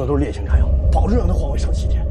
都是烈性炸药，保证让他换回上7天。